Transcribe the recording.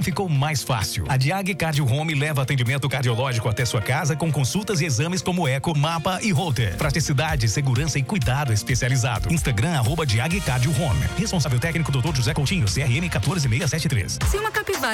ficou mais fácil. A Diag Cardio Home leva atendimento cardiológico até sua casa com consultas e exames como eco, mapa e holter. Praticidade, segurança e cuidado especializado. Instagram @Diag Cardio Home. Responsável técnico Dr. José Coutinho, CRM 14673. Se uma capivara